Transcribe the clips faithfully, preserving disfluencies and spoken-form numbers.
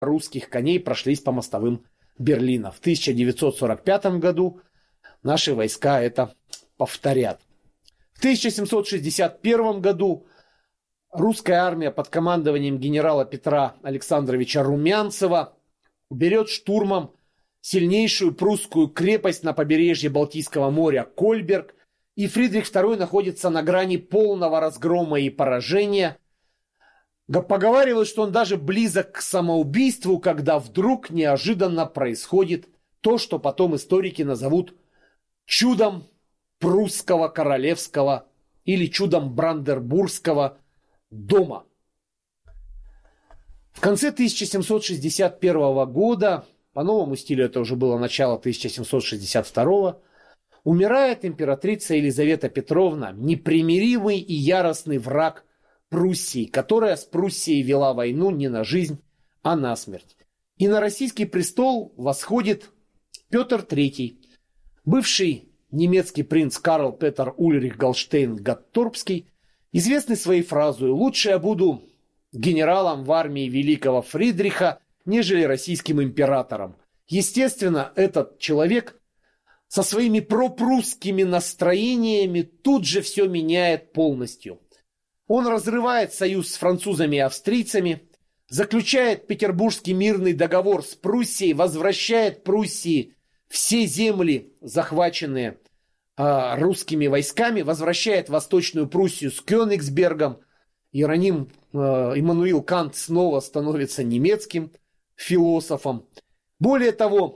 русских коней прошлись по мостовым Берлина. В тысяча девятьсот сорок пятом году наши войска это повторят. В тысяча семьсот шестьдесят первом году русская армия под командованием генерала Петра Александровича Румянцева берет штурмом сильнейшую прусскую крепость на побережье Балтийского моря Кольберг, и Фридрих второй находится на грани полного разгрома и поражения. Поговаривают, что он даже близок к самоубийству, когда вдруг неожиданно происходит то, что потом историки назовут чудом прусского королевского или чудом Бранденбургского дома. В конце тысяча семьсот шестьдесят первого года, по новому стилю это уже было начало тысяча семьсот шестьдесят второго, умирает императрица Елизавета Петровна, непримиримый и яростный враг Пруссии, которая с Пруссией вела войну не на жизнь, а на смерть. И на российский престол восходит Петр третий, бывший немецкий принц Карл Петер Ульрих Галштейн-Гатторпский, известный своей фразой «Лучше я буду генералом в армии великого Фридриха, нежели российским императором». Естественно, этот человек со своими пропрусскими настроениями тут же все меняет полностью. Он разрывает союз с французами и австрийцами, заключает Петербургский мирный договор с Пруссией, возвращает Пруссии все земли, захваченные э, русскими войсками, возвращает Восточную Пруссию с Кёнигсбергом. Иероним э, Иммануил Кант снова становится немецким философом. Более того,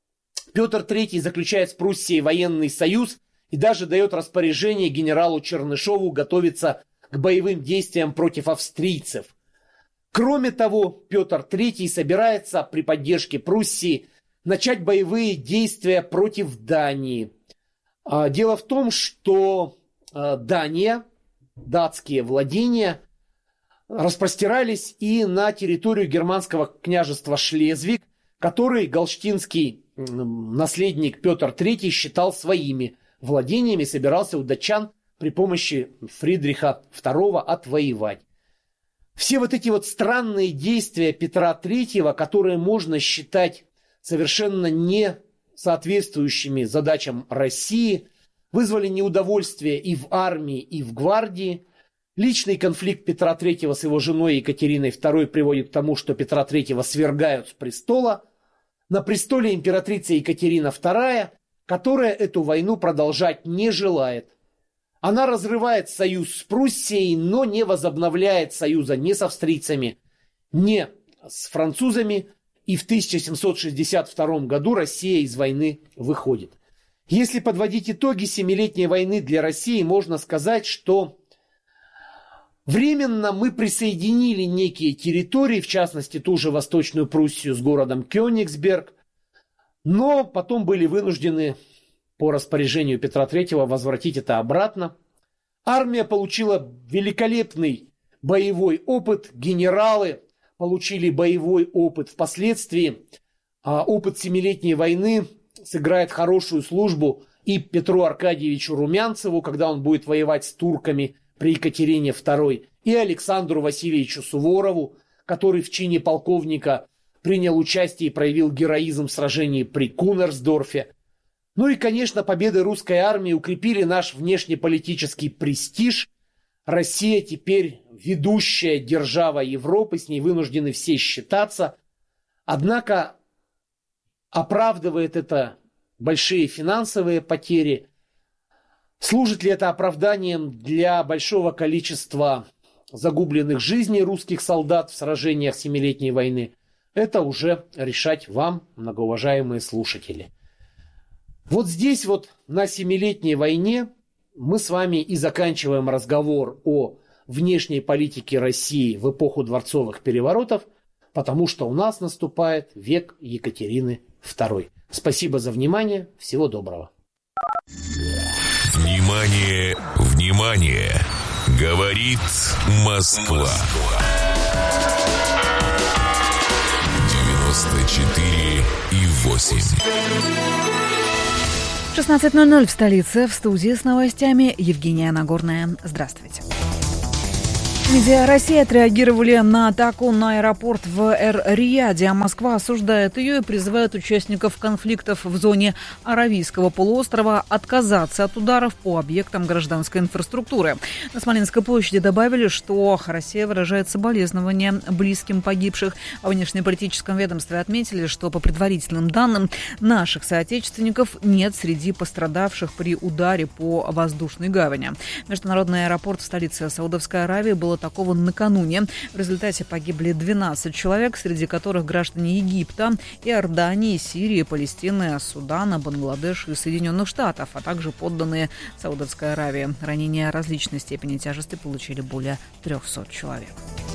Петр третий заключает с Пруссией военный союз и даже дает распоряжение генералу Чернышову готовиться к боевым действиям против австрийцев. Кроме того, Петр третий собирается при поддержке Пруссии начать боевые действия против Дании. Дело в том, что Дания, датские владения, распростирались и на территорию германского княжества Шлезвиг, который галштинский наследник Петр третий считал своими владениями, собирался у датчан при помощи Фридриха второго отвоевать. Все вот эти вот странные действия Петра третьего, которые можно считать совершенно не соответствующими задачам России, вызвали неудовольствие и в армии, и в гвардии. Личный конфликт Петра третьего с его женой Екатериной второй приводит к тому, что Петра третьего свергают с престола. На престоле императрица Екатерина вторая, которая эту войну продолжать не желает. Она разрывает союз с Пруссией, но не возобновляет союза ни с австрийцами, ни с французами. И в тысяча семьсот шестьдесят втором году Россия из войны выходит. Если подводить итоги Семилетней войны для России, можно сказать, что временно мы присоединили некие территории, в частности ту же Восточную Пруссию с городом Кёнигсберг, но потом были вынуждены по распоряжению Петра третьего возвратить это обратно. Армия получила великолепный боевой опыт, генералы получили боевой опыт. Впоследствии а, опыт Семилетней войны сыграет хорошую службу и Петру Аркадьевичу Румянцеву, когда он будет воевать с турками при Екатерине второй, и Александру Васильевичу Суворову, который в чине полковника принял участие и проявил героизм в сражении при Кунерсдорфе. Ну и, конечно, победы русской армии укрепили наш внешнеполитический престиж. Россия теперь ведущая держава Европы, с ней вынуждены все считаться. Однако оправдывает это большие финансовые потери. Служит ли это оправданием для большого количества загубленных жизней русских солдат в сражениях Семилетней войны? Это уже решать вам, многоуважаемые слушатели. Вот здесь вот на Семилетней войне мы с вами и заканчиваем разговор о внешней политике России в эпоху дворцовых переворотов, потому что у нас наступает век Екатерины второй. Спасибо за внимание. Всего доброго. Внимание, внимание! Говорит Москва. девяносто четыре и восемь. шестнадцать ноль ноль в столице. В студии с новостями Евгения Нагорная. Здравствуйте. Медиа России отреагировали на атаку на аэропорт в Эр-Рияде, а Москва осуждает ее и призывает участников конфликтов в зоне Аравийского полуострова отказаться от ударов по объектам гражданской инфраструктуры. На Смоленской площади добавили, что Россия выражает соболезнования близким погибших. В внешнеполитическом ведомстве отметили, что по предварительным данным наших соотечественников нет среди пострадавших при ударе по воздушной гавани. Международный аэропорт в столице Саудовской Аравии был атакован накануне. В результате погибли двенадцать человек, среди которых граждане Египта, Иордании, Сирии, Палестины, Судана, Бангладеш и Соединенных Штатов, а также подданные Саудовской Аравии. Ранения различной степени тяжести получили более трехсот человек.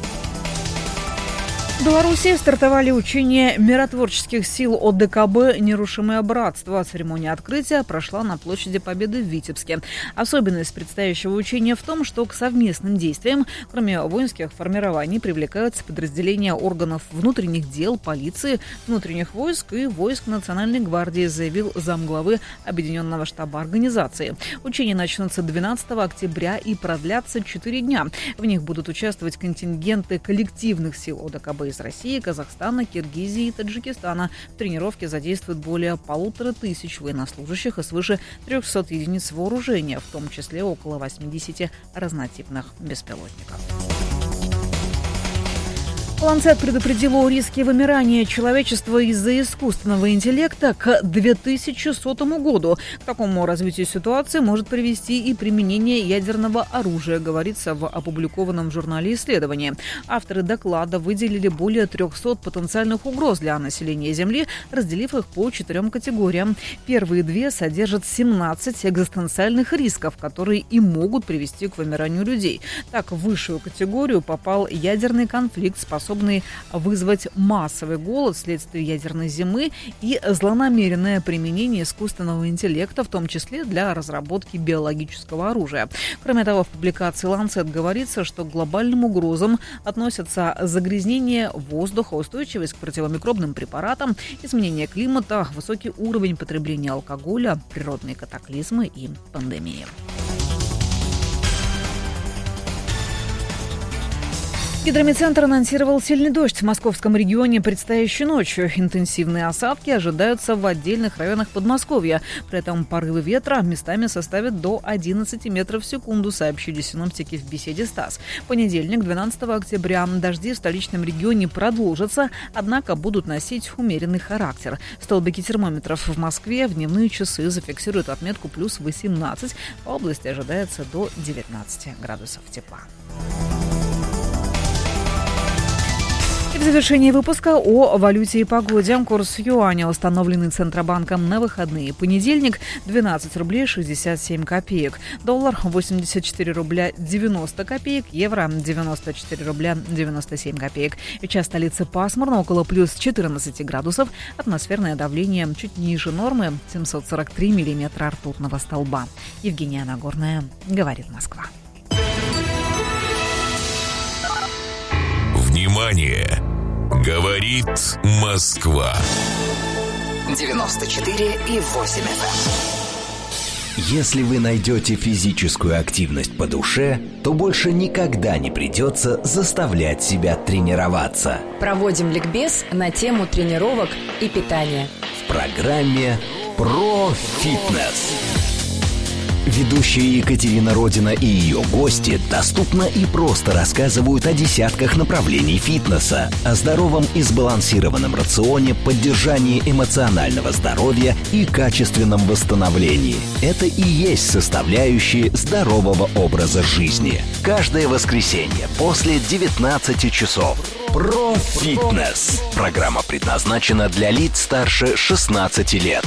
В Беларуси стартовали учения миротворческих сил О Дэ Ка Бэ «Нерушимое братство». Церемония открытия прошла на площади Победы в Витебске. Особенность предстоящего учения в том, что к совместным действиям, кроме воинских формирований, привлекаются подразделения органов внутренних дел, полиции, внутренних войск и войск Национальной гвардии, заявил замглавы Объединенного штаба организации. Учения начнутся двенадцатого октября и продлятся четыре дня. В них будут участвовать контингенты коллективных сил О Дэ Ка Бэ из России, Казахстана, Киргизии и Таджикистана. В тренировке задействуют более полутора тысяч военнослужащих и свыше трехсот единиц вооружения, в том числе около восьмидесяти разнотипных беспилотников. Ланцет предупредил о риске вымирания человечества из-за искусственного интеллекта к две тысячи сотому году. К такому развитию ситуации может привести и применение ядерного оружия, говорится в опубликованном в журнале исследовании. Авторы доклада выделили более трехсот потенциальных угроз для населения Земли, разделив их по четырем категориям. Первые две содержат семнадцать экзистенциальных рисков, которые и могут привести к вымиранию людей. Так, в высшую категорию попал ядерный конфликт, способный вызвать массовый голод вследствие ядерной зимы и злонамеренное применение искусственного интеллекта, в том числе для разработки биологического оружия. Кроме того, в публикации «Ланцет» говорится, что к глобальным угрозам относятся загрязнение воздуха, устойчивость к противомикробным препаратам, изменение климата, высокий уровень потребления алкоголя, природные катаклизмы и пандемии. Гидрометцентр анонсировал сильный дождь в московском регионе предстоящей ночью. Интенсивные осадки ожидаются в отдельных районах Подмосковья. При этом порывы ветра местами составят до одиннадцати метров в секунду, сообщили синоптики в беседе с ТАСС. В понедельник, двенадцатого октября, дожди в столичном регионе продолжатся, однако будут носить умеренный характер. Столбики термометров в Москве в дневные часы зафиксируют отметку плюс восемнадцать. В области ожидается до девятнадцати градусов тепла. В завершении выпуска о валюте и погоде. Курс юаня, установленный Центробанком на выходные. Понедельник – двенадцать рублей шестьдесят семь копеек. Доллар – восемьдесят четыре рубля девяносто копеек. Евро – девяносто четыре рубля девяносто семь копеек. Сейчас в столице пасмурно, около плюс четырнадцати градусов. Атмосферное давление чуть ниже нормы – семьсот сорок три миллиметра ртутного столба. Евгения Нагорная, говорит Москва. Внимание! Говорит Москва. девяносто четыре и восемь эф эм. Если вы найдете физическую активность по душе, то больше никогда не придется заставлять себя тренироваться. Проводим ликбез на тему тренировок и питания. В программе «Про фитнес». Ведущие Екатерина Родина и ее гости доступно и просто рассказывают о десятках направлений фитнеса, о здоровом и сбалансированном рационе, поддержании эмоционального здоровья и качественном восстановлении. Это и есть составляющие здорового образа жизни. Каждое воскресенье после девятнадцати часов. Про фитнес. Программа предназначена для лиц старше шестнадцати лет.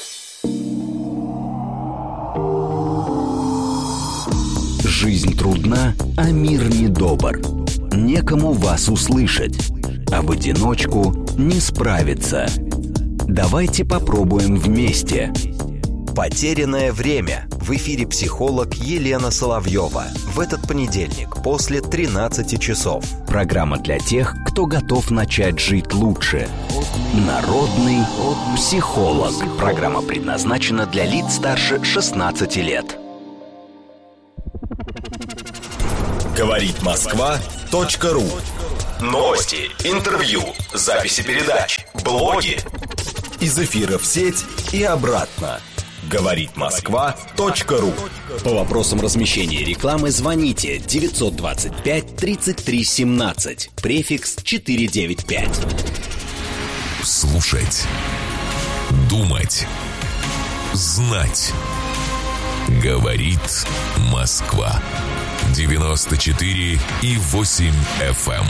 Жизнь трудна, а мир недобр. Некому вас услышать, а в одиночку не справиться. Давайте попробуем вместе. Потерянное время. В эфире психолог Елена Соловьева. В этот понедельник после тринадцати часов. Программа для тех, кто готов начать жить лучше. Народный психолог. Программа предназначена для лиц старше шестнадцати лет. Говорит Москва.ру. Новости, интервью, записи передач, блоги. Из эфира в сеть и обратно. Говорит Москва.ру. По вопросам размещения рекламы звоните девятьсот двадцать пять тридцать три семнадцать, префикс четыреста девяносто пять. Слушать, думать, знать. Говорит Москва. девяносто четыре и восемь эф эм.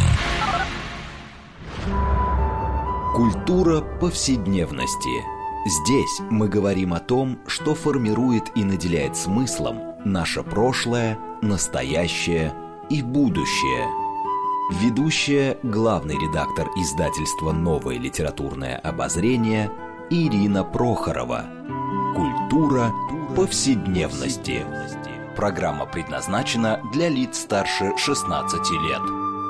Культура повседневности. Здесь мы говорим о том, что формирует и наделяет смыслом наше прошлое, настоящее и будущее. Ведущая, главный редактор издательства «Новое литературное обозрение» Ирина Прохорова. Культура повседневности. Программа предназначена для лиц старше шестнадцати лет.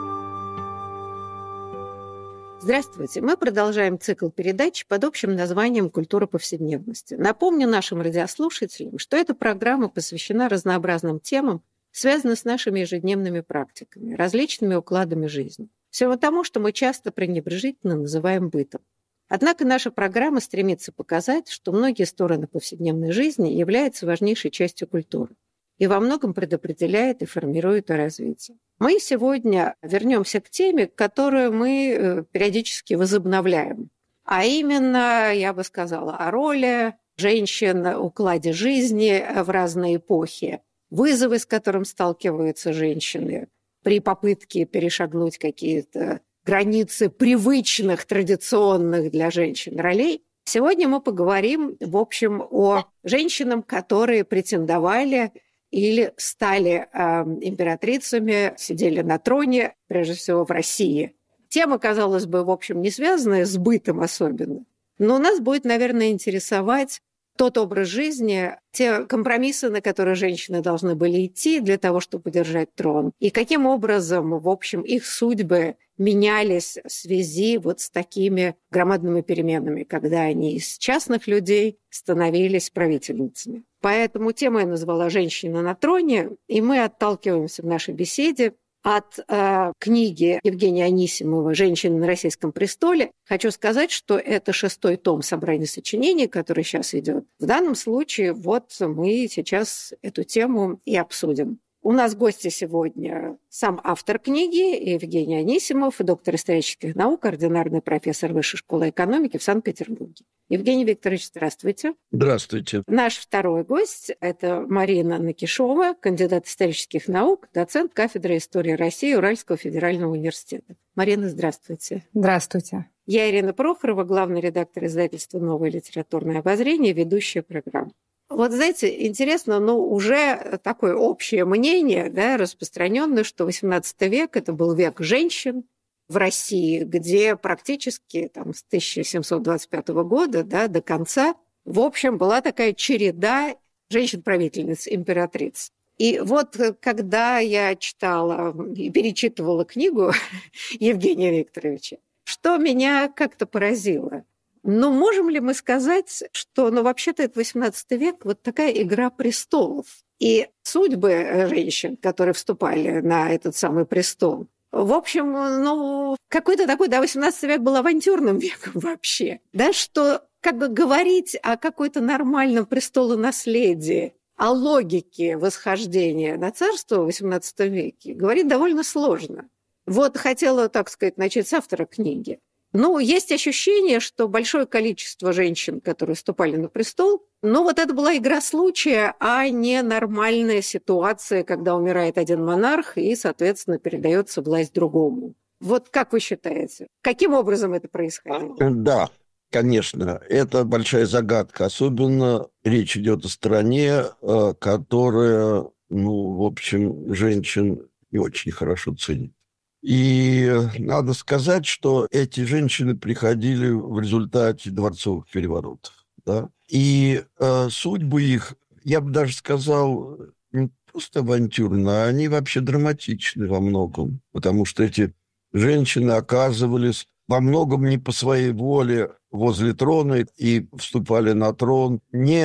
Здравствуйте. Мы продолжаем цикл передач под общим названием «Культура повседневности». Напомню нашим радиослушателям, что эта программа посвящена разнообразным темам, связанным с нашими ежедневными практиками, различными укладами жизни. Всего тому, что мы часто пренебрежительно называем бытом. Однако наша программа стремится показать, что многие стороны повседневной жизни являются важнейшей частью культуры и во многом предопределяет и формирует ее развитие. Мы сегодня вернемся к теме, которую мы периодически возобновляем. А именно, я бы сказала, о роли женщин, укладе жизни в разные эпохи, вызовы, с которым сталкиваются женщины при попытке перешагнуть какие-то границы привычных, традиционных для женщин ролей. Сегодня мы поговорим, в общем, о женщинах, которые претендовали или стали э, императрицами, сидели на троне, прежде всего в России. Тема, казалось бы, в общем, не связанная с бытом особенно, но нас будет, наверное, интересовать тот образ жизни, те компромиссы, на которые женщины должны были идти для того, чтобы удержать трон, и каким образом, в общем, их судьбы менялись в связи вот с такими громадными переменами, когда они из частных людей становились правительницами. Поэтому тему я назвала «Женщина на троне», и мы отталкиваемся в нашей беседе от э, книги Евгения Анисимова «Женщины на российском престоле». Хочу сказать, что это шестой том собрания сочинений, который сейчас идет. В данном случае вот мы сейчас эту тему и обсудим. У нас гости сегодня сам автор книги Евгений Анисимов, доктор исторических наук, ординарный профессор Высшей школы экономики в Санкт-Петербурге. Евгений Викторович, здравствуйте. Здравствуйте. Наш второй гость – это Марина Накишова, кандидат исторических наук, доцент кафедры истории России Уральского федерального университета. Марина, здравствуйте. Здравствуйте. Я Ирина Прохорова, главный редактор издательства «Новое литературное обозрение», ведущая программы. Вот, знаете, интересно, но уже такое общее мнение, да, распространенное, что восемнадцатый век – это был век женщин в России, где практически там, с тысяча семьсот двадцать пятого года, да, до конца, в общем, была такая череда женщин-правительниц, императриц. И вот когда я читала и перечитывала книгу Евгения Викторовича, что меня как-то поразило – но можем ли мы сказать, что, ну, вообще-то это восемнадцатый век, вот такая игра престолов. И судьбы женщин, которые вступали на этот самый престол, в общем, ну, какой-то такой, да, восемнадцатый век был авантюрным веком вообще. Да, что как бы говорить о какой-то нормальном престолонаследии, о логике восхождения на царство в восемнадцатом веке, говорить довольно сложно. Вот хотела, так сказать, начать с автора книги. Ну, есть ощущение, что большое количество женщин, которые вступали на престол, ну, вот это была игра случая, а не нормальная ситуация, когда умирает один монарх и, соответственно, передается власть другому. Вот как вы считаете, каким образом это происходило? Да, конечно, это большая загадка. Особенно речь идет о стране, которая, ну, в общем, женщин не очень хорошо ценит. И надо сказать, что эти женщины приходили в результате дворцовых переворотов. Да? И э, судьбы их, я бы даже сказал, не просто авантюрно, а они вообще драматичны во многом. Потому что эти женщины оказывались во многом не по своей воле возле трона и вступали на трон не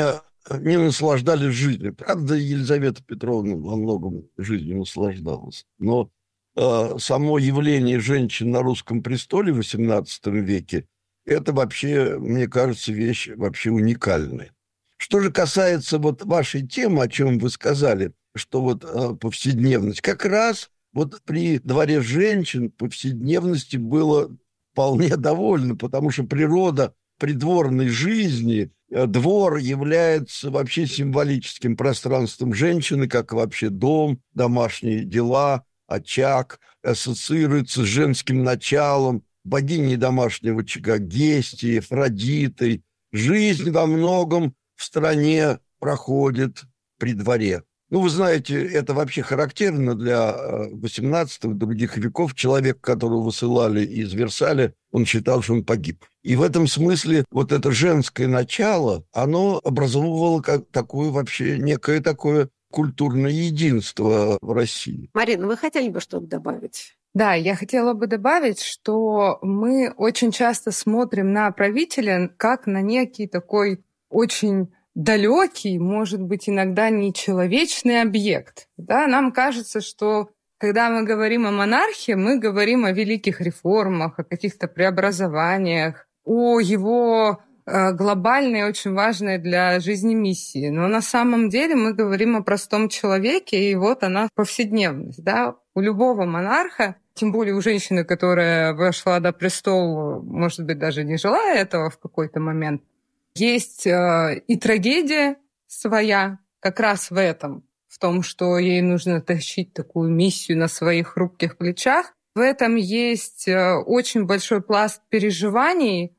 не наслаждались жизнью. Правда, Елизавета Петровна во многом жизнью наслаждалась. Но э, само явление женщин на русском престоле в восемнадцатом веке – это вообще, мне кажется, вещь вообще уникальная. Что же касается вот вашей темы, о чем вы сказали, что вот э, повседневность, как раз вот при дворе женщин повседневности было вполне довольно, потому что природа придворной жизни, э, двор является вообще символическим пространством женщины, как вообще дом, домашние дела, очаг, ассоциируется с женским началом, богиней домашнего очага Гестией, Афродитой. Жизнь во многом в стране проходит при дворе. Ну, вы знаете, это вообще характерно для восемнадцатого и других веков. Человек, которого высылали из Версаля, он считал, что он погиб. И в этом смысле вот это женское начало, оно образовывало как такое вообще некое такое культурное единство в России. Марина, вы хотели бы что-то добавить? Да, я хотела бы добавить, что мы очень часто смотрим на правителя как на некий такой очень далекий, может быть, иногда нечеловечный объект. Да, нам кажется, что когда мы говорим о монархии, мы говорим о великих реформах, о каких-то преобразованиях, о его э, глобальной, очень важной для жизни миссии. Но на самом деле мы говорим о простом человеке, и вот она повседневность. Да? У любого монарха, тем более у женщины, которая вошла до престола, может быть, даже не желая этого в какой-то момент, есть э, и трагедия своя как раз в этом, в том, что ей нужно тащить такую миссию на своих хрупких плечах. В этом есть э, очень большой пласт переживаний,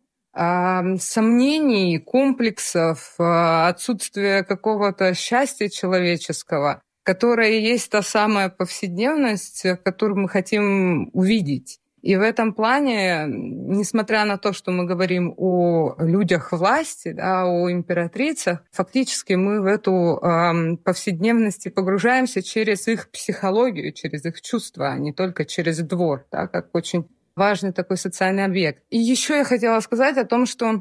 э, сомнений, комплексов, э, отсутствия какого-то счастья человеческого, которое есть та самая повседневность, которую мы хотим увидеть. И в этом плане, несмотря на то, что мы говорим о людях власти, да, о императрицах, фактически мы в эту э, повседневность погружаемся через их психологию, через их чувства, а не только через двор, да, как очень важный такой социальный объект. И еще я хотела сказать о том, что,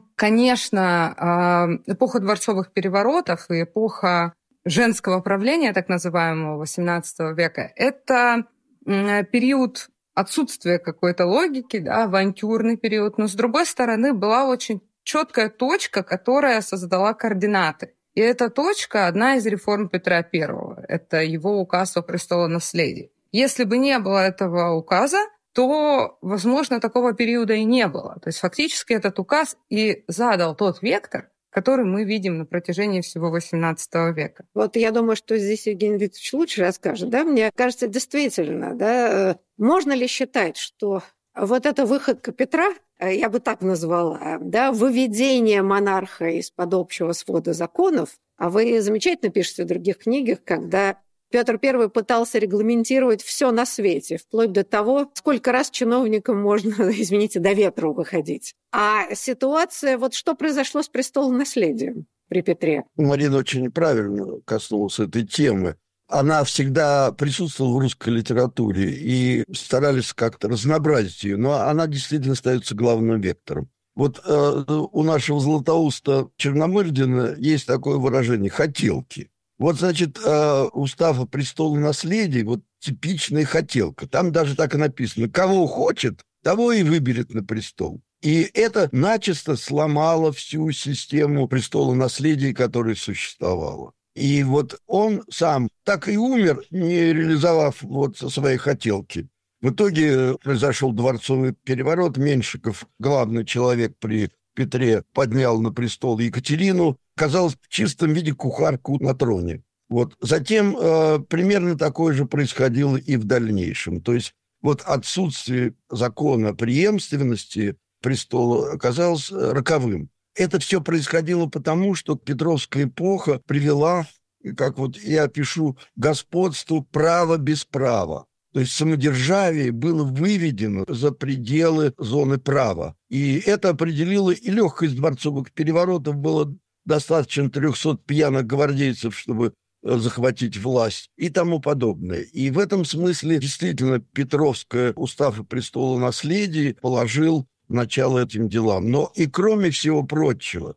конечно, э, эпоха дворцовых переворотов и эпоха женского правления, так называемого восемнадцатого века, это э, период отсутствие какой-то логики, да, авантюрный период, но, с другой стороны, была очень четкая точка, которая создала координаты. И эта точка – одна из реформ Петра Первого. Это его указ о престолонаследии. Если бы не было этого указа, то, возможно, такого периода и не было. То есть фактически этот указ и задал тот вектор, который мы видим на протяжении всего восемнадцатого века. Вот я думаю, что здесь Евгений Викторович лучше расскажет. Да? Мне кажется, действительно, да, можно ли считать, что вот эта выходка Петра, я бы так назвала, да, выведение монарха из-под общего свода законов, а вы замечательно пишете в других книгах, когда Петр Первый пытался регламентировать все на свете, вплоть до того, сколько раз чиновникам можно, извините, до ветра выходить. А ситуация, вот что произошло с престолонаследием при Петре? Марина очень правильно коснулась этой темы. Она всегда присутствовала в русской литературе, и старались как-то разнообразить ее, но она действительно остается главным вектором. Вот э, у нашего Златоуста Черномырдина есть такое выражение «хотелки». Вот, значит, э, устав о престолонаследии, вот типичная хотелка. Там даже так и написано: кого хочет, того и выберет на престол. И это начисто сломало всю систему престолонаследия, которая существовала. И вот он сам так и умер, не реализовав вот свои хотелки. В итоге произошел дворцовый переворот. Меньшиков, главный человек при Петре, поднял на престол Екатерину, оказалась в чистом виде кухарку на троне. Вот. Затем э, примерно такое же происходило и в дальнейшем. То есть вот отсутствие закона преемственности престола оказалось роковым. Это все происходило потому, что Петровская эпоха привела, как вот я пишу, к господству права без права. То есть самодержавие было выведено за пределы зоны права. И это определило и легкость дворцовых переворотов. Было достаточно трехсот пьяных гвардейцев, чтобы захватить власть и тому подобное. И в этом смысле действительно Петровская устав о престолонаследии положил начало этим делам. Но и кроме всего прочего,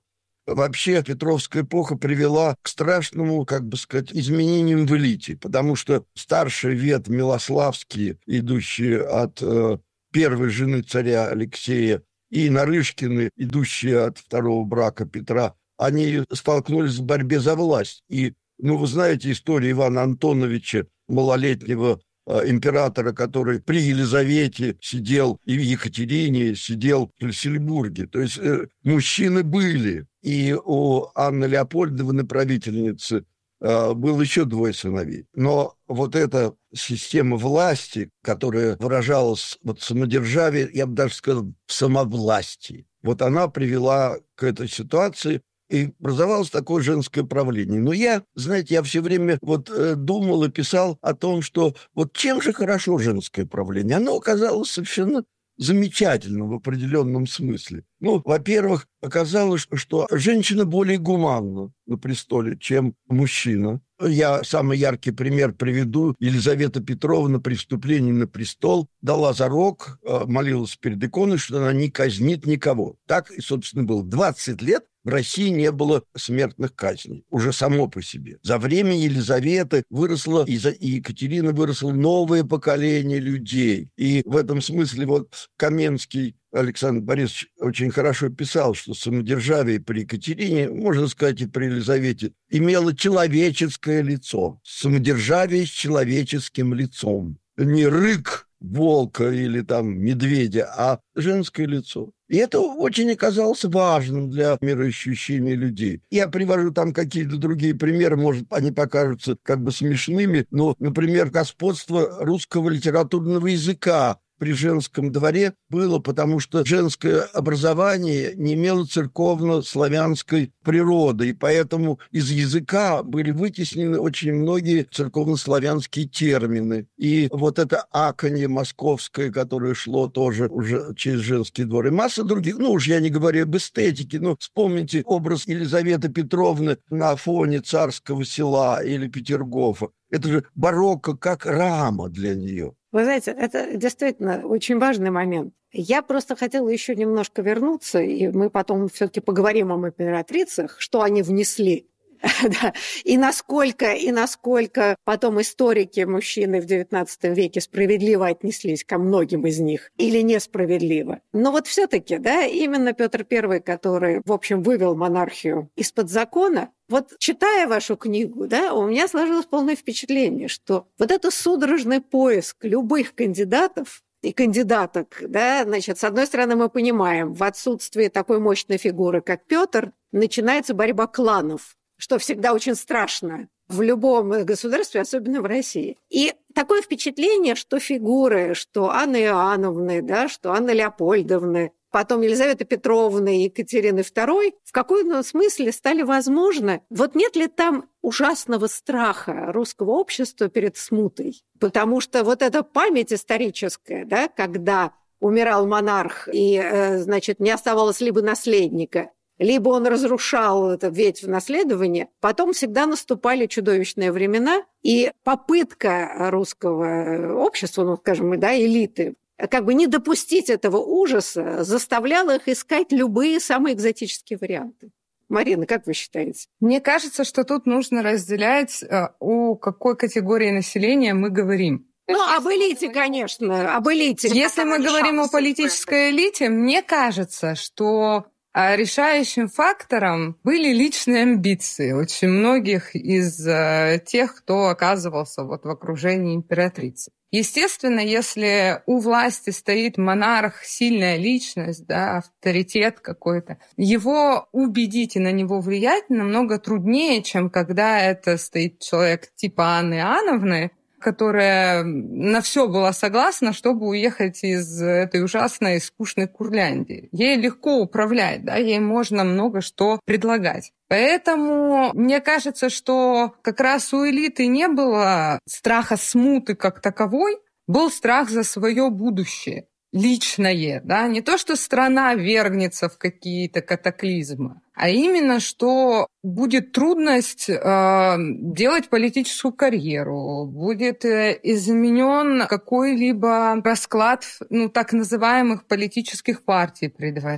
вообще Петровская эпоха привела к страшному, как бы сказать, изменениям в элите, потому что старший ветвь Милославские, идущие от э, первой жены царя Алексея, и Нарышкины, идущие от второго брака Петра, они столкнулись в борьбе за власть. И, ну, вы знаете историю Ивана Антоновича, малолетнего э, императора, который при Елизавете сидел, и в Екатерине сидел в Шлиссельбурге. То есть э, мужчины были. И у Анны Леопольдовны, правительницы, э, было еще двое сыновей. Но вот эта система власти, которая выражалась вот в самодержавии, я бы даже сказал, в самовластии, вот она привела к этой ситуации, и образовалось такое женское правление. Но я, знаете, я все время вот э, думал и писал о том, что вот чем же хорошо женское правление? Оно оказалось совершенно замечательным в определенном смысле. Ну, во-первых, оказалось, что женщина более гуманна на престоле, чем мужчина. Я самый яркий пример приведу. Елизавета Петровна при вступлении на престол дала зарок, молилась перед иконой, что она не казнит никого. Так и, собственно, было. двадцать лет в России не было смертных казней, уже само по себе. За время Елизаветы выросло, и за Екатерины выросло новое поколение людей. И в этом смысле вот Каменский Александр Борисович очень хорошо писал, что самодержавие при Екатерине, можно сказать, и при Елизавете, имело человеческое лицо. Самодержавие с человеческим лицом. Не рык волка или там медведя, а женское лицо. И это очень оказалось важным для мироощущения людей. Я привожу там какие-то другие примеры, может, они покажутся как бы смешными, но, например, господство русского литературного языка при женском дворе было, потому что женское образование не имело церковно-славянской природы, и поэтому из языка были вытеснены очень многие церковно-славянские термины. И вот это аканье московское, которое шло тоже уже через женский двор, и масса других, ну уж я не говорю об эстетике, но вспомните образ Елизаветы Петровны на фоне Царского Села или Петергофа. Это же барокко как рама для нее. Вы знаете, это действительно очень важный момент. Я просто хотела еще немножко вернуться, и мы потом все-таки поговорим об императрицах, что они внесли. Да. И насколько, и насколько потом историки, мужчины в девятнадцатом веке справедливо отнеслись ко многим из них или несправедливо. Но вот все-таки, да, именно Петр Первый, который, в общем, вывел монархию из-под закона, вот читая вашу книгу, да, у меня сложилось полное впечатление, что вот это судорожный поиск любых кандидатов и кандидаток, да, значит, с одной стороны, мы понимаем, в отсутствии такой мощной фигуры, как Петр, начинается борьба кланов, что всегда очень страшно в любом государстве, особенно в России. И такое впечатление, что фигуры, что Анны Иоанновны, да, что Анны Леопольдовны, потом Елизаветы Петровны и Екатерины Второй в каком-то смысле стали возможны. Вот нет ли там ужасного страха русского общества перед смутой? Потому что вот эта память историческая, да, когда умирал монарх и, значит, не оставалось либо наследника, либо он разрушал эту ветвь наследования, потом всегда наступали чудовищные времена, и попытка русского общества, ну, скажем, да, элиты, как бы не допустить этого ужаса, заставляла их искать любые самые экзотические варианты. Марина, как вы считаете? Мне кажется, что тут нужно разделять, о какой категории населения мы говорим. Ну, об элите, конечно, об элите. Если мы говорим о политической элите, мне кажется, что решающим фактором были личные амбиции очень многих из э, тех, кто оказывался вот в окружении императрицы. Естественно, если у власти стоит монарх, сильная личность, да, авторитет какой-то, его убедить и на него влиять намного труднее, чем когда это стоит человек типа Анны Иоанновны, которая на все была согласна, чтобы уехать из этой ужасной и скучной Курляндии. Ей легко управлять, да, ей можно много что предлагать. Поэтому мне кажется, что как раз у элиты не было страха смуты как таковой, был страх за свое будущее, личное, да, не то, что страна вергнется в какие-то катаклизмы, а именно, что будет трудность э, делать политическую карьеру, будет э, изменен какой-либо расклад, ну, так называемых политических партий при дворе.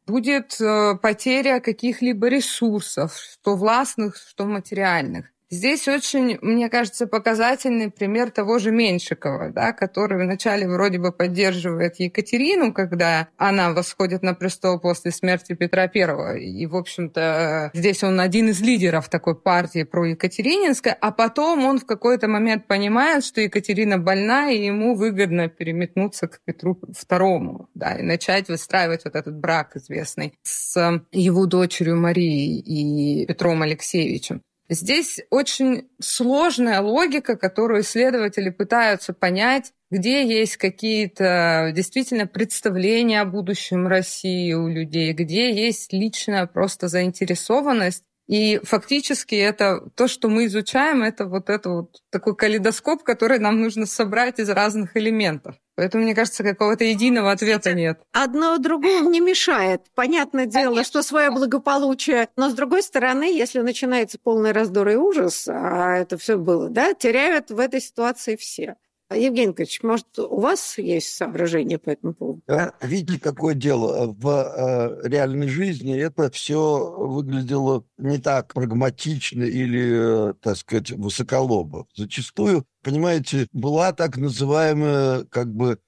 будет потеря каких-либо ресурсов, что властных, что материальных. Здесь очень, мне кажется, показательный пример того же Меньшикова, да, который вначале вроде бы поддерживает Екатерину, когда она восходит на престол после смерти Петра Первого. И, в общем-то, здесь он один из лидеров такой партии проекатерининской, а потом он в какой-то момент понимает, что Екатерина больна, и ему выгодно переметнуться к Петру Второму, да, и начать выстраивать вот этот брак известный с его дочерью Марией и Петром Алексеевичем. Здесь очень сложная логика, которую исследователи пытаются понять, где есть какие-то действительно представления о будущем России у людей, где есть личная просто заинтересованность. И фактически это то, что мы изучаем, это вот это вот такой калейдоскоп, который нам нужно собрать из разных элементов. Поэтому, мне кажется, какого-то единого ответа нет. Одно другому не мешает. Понятное дело, Конечно. Что свое благополучие. Но, с другой стороны, если начинается полный раздор и ужас, а это все было, да, теряют в этой ситуации все. Евгений Николаевич, может, у вас есть соображения по этому поводу? Видите, какое дело. В э, реальной жизни это все выглядело не так прагматично или, э, так сказать, высоколобо. Зачастую, понимаете, была так называемая как бы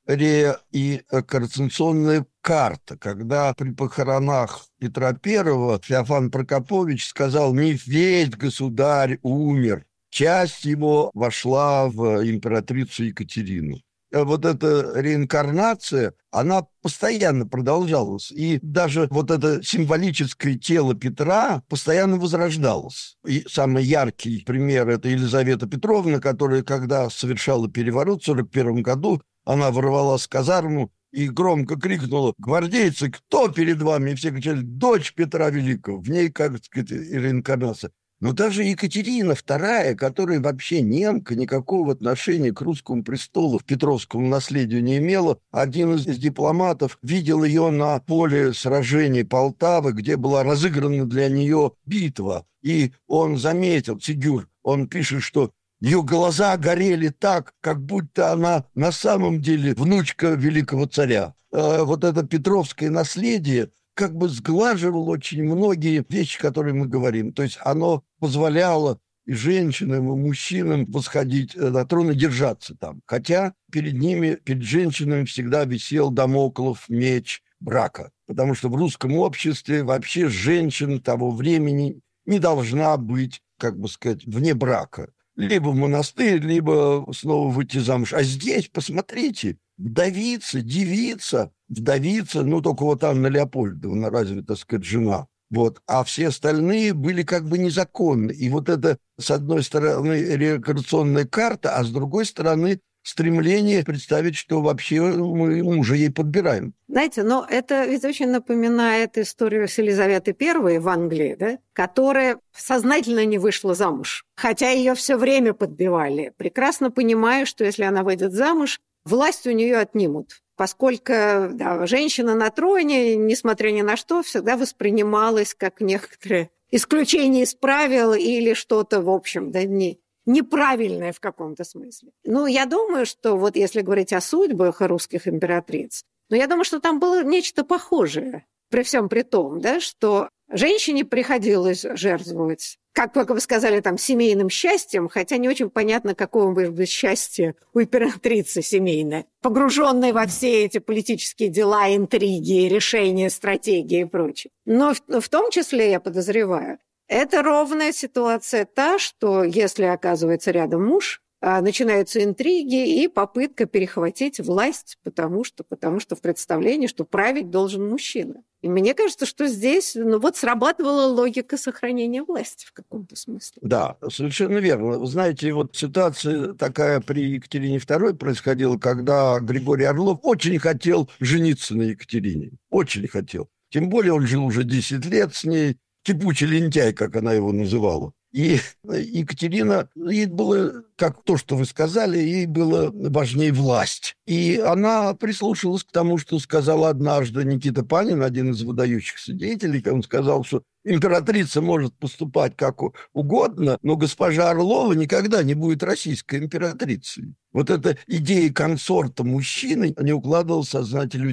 реинкарнационная карта, когда при похоронах Петра Первого Феофан Прокопович сказал: «Не весь государь умер». Часть его вошла в императрицу Екатерину. Вот эта реинкарнация, она постоянно продолжалась. И даже вот это символическое тело Петра постоянно возрождалось. И самый яркий пример – это Елизавета Петровна, которая, когда совершала переворот в сорок первом году, она ворвалась в казарму и громко крикнула: «Гвардейцы, кто перед вами?» И все кричали: «Дочь Петра Великого». В ней, как сказать, реинкарнация. Но даже Екатерина Вторая, которая вообще немка, никакого отношения к русскому престолу, к петровскому наследию не имела, один из дипломатов видел ее на поле сражений Полтавы, где была разыграна для нее битва. И он заметил, Сигюр, он пишет, что ее глаза горели так, как будто она на самом деле внучка великого царя. Вот это петровское наследие как бы сглаживало очень многие вещи, которые мы говорим. То есть оно позволяло и женщинам, и мужчинам восходить на трон и держаться там. Хотя перед ними, перед женщинами всегда висел дамоклов меч брака. Потому что в русском обществе вообще женщина того времени не должна быть, как бы сказать, вне брака. Либо в монастырь, либо снова выйти замуж. А здесь, посмотрите, вдовица, девица, вдовица, ну, только вот Анна Леопольдовна, разве, так сказать, жена. Вот. А все остальные были как бы незаконны. И вот это, с одной стороны, реинкарнационная карта, а с другой стороны, стремление представить, что вообще мы мужа ей подбираем. Знаете, но это ведь очень напоминает историю с Елизаветой Первой в Англии, да, которая сознательно не вышла замуж, хотя ее все время подбивали, прекрасно понимая, что если она выйдет замуж, власть у нее отнимут, поскольку да, женщина на троне, несмотря ни на что, всегда воспринималась как некоторое исключение из правил или что-то, в общем, да, не... неправильное в каком-то смысле. Ну, я думаю, что вот если говорить о судьбах русских императриц, ну, я думаю, что там было нечто похожее, при всем при том, да, что женщине приходилось жертвовать, как, как вы сказали, там, семейным счастьем, хотя не очень понятно, какое может быть счастье у императрицы семейное, погруженной во все эти политические дела, интриги, решения, стратегии и прочее. Но в, в том числе, я подозреваю, это ровная ситуация та, что если оказывается рядом муж, начинаются интриги и попытка перехватить власть, потому что, потому что в представлении, что править должен мужчина. И мне кажется, что здесь ну, вот срабатывала логика сохранения власти в каком-то смысле. Да, совершенно верно. Вы знаете, вот ситуация такая при Екатерине Второй происходила, когда Григорий Орлов очень хотел жениться на Екатерине. Очень хотел. Тем более он жил уже десять лет с ней. Кипучий лентяй, как она его называла. И Екатерина, ей было, как то, что вы сказали, ей было важнее власть. И она прислушалась к тому, что сказал однажды Никита Панин, один из выдающихся деятелей. Он сказал, что императрица может поступать как угодно, но госпожа Орлова никогда не будет российской императрицей. Вот эта идея консорта мужчины не укладывалась в сознание людей.